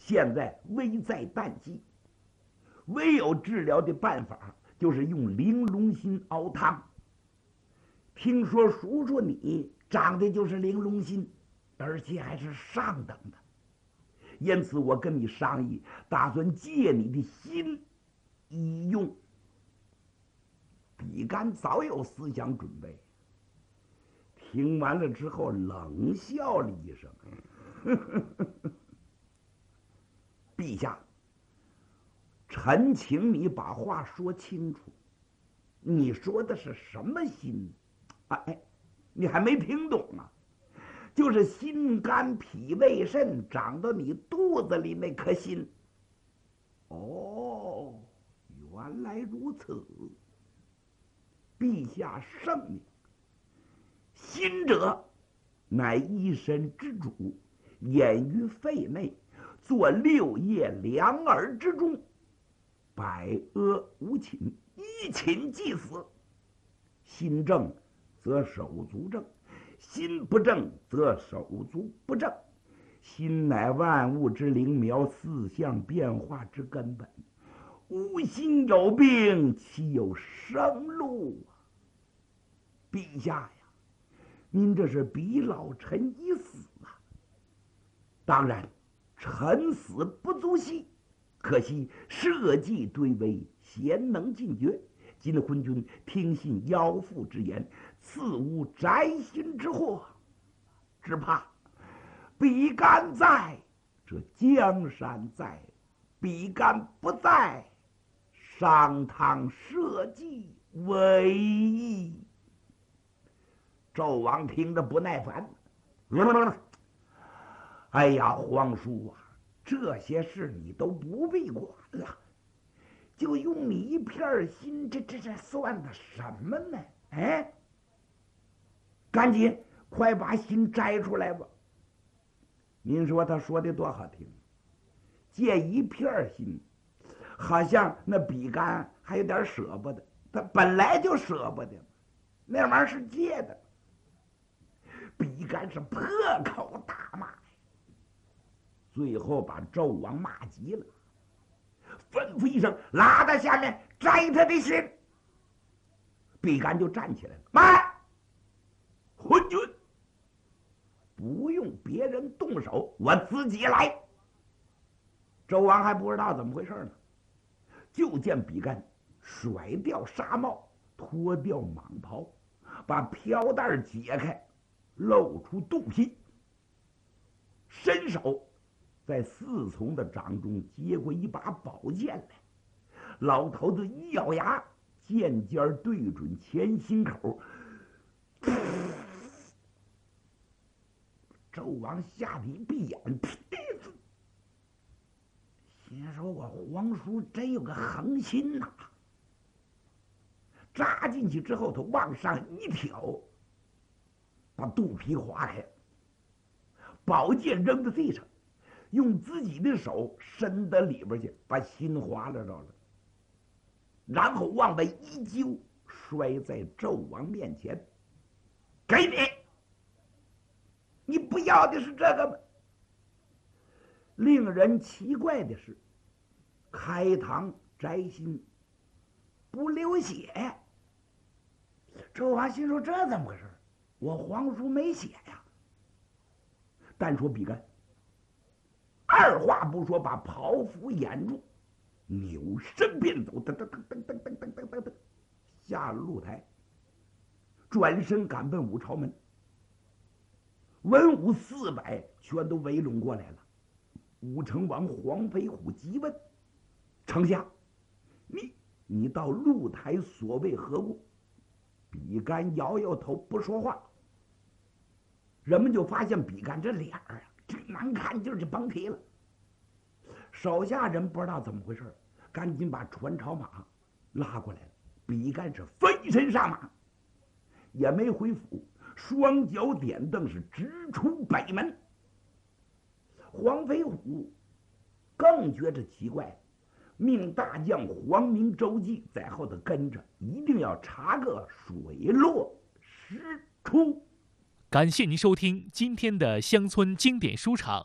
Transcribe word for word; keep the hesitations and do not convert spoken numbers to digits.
现在危在旦夕，唯有治疗的办法就是用玲珑心熬汤。听说叔叔你长得就是玲珑心，而且还是上等的，因此我跟你商议，打算借你的心一用。比干早有思想准备，听完了之后冷笑了一声：“呵呵呵呵陛下，臣请你把话说清楚，你说的是什么心？哎，你还没听懂啊？就是心肝脾胃肾长到你肚子里那颗心。哦，原来如此。陛下圣明，心者乃一身之主，隐于肺内，作六液两耳之中，百阿无寝，一寝即死。心正则手足正，心不正则手足不正。心乃万物之灵苗，四象变化之根本。无心有病，岂有生路啊？陛下呀，您这是逼老臣一死啊！当然，臣死不足惜，可惜社稷堆危，贤能尽绝。今昏君听信妖妇之言，赐吾宅心之祸，只怕比干在，这江山在；比干不在，商汤社稷为矣。纣王听着不耐烦，哎呀，皇叔啊，这些事你都不必管了，就用你一片心，这这这算的什么呢？哎，赶紧快把心摘出来吧。您说他说的多好听，借一片心，好像那比干还有点舍不得，他本来就舍不得，那玩意儿是借的。比干是破口大骂，最后把纣王骂急了，吩咐一声，拉到下面摘他的心。比干就站起来了，慢，昏君，不用别人动手，我自己来。纣王还不知道怎么回事呢，就见比干甩掉纱帽，脱掉蟒袍，把飘带解开，露出肚皮，伸手在侍从的掌中接过一把宝剑来。老头子一咬牙，剑尖对准前心口。纣王吓得一闭眼，心说我皇叔真有个横心呐、啊！扎进去之后，他往上一挑，把肚皮划开，宝剑扔在地上，用自己的手伸到里边去，把心划拉着了，然后往外一揪，摔在纣王面前。给你，你不要的是这个吗？令人奇怪的是，开膛摘心不流血。纣王心说：“这怎么回事？我皇叔没血呀！”但说比干二话不说，把袍服掩住，扭身便走，噔噔噔噔噔噔噔噔噔噔，下了露台，转身赶奔武朝门。文武四百全都围拢过来了。武成王黄飞虎急问：“丞相，你你到露台所谓何故？”比干摇摇头，不说话。人们就发现比干这脸儿啊，这难看劲儿就甭提了。手下人不知道怎么回事，赶紧把传朝马拉过来了。比干是飞身上马，也没回府，双脚点蹬是直出北门。黄飞虎更觉着奇怪，命大将黄明、周济在后头跟着，一定要查个水落石出。 感谢您收听今天的乡村经典书场。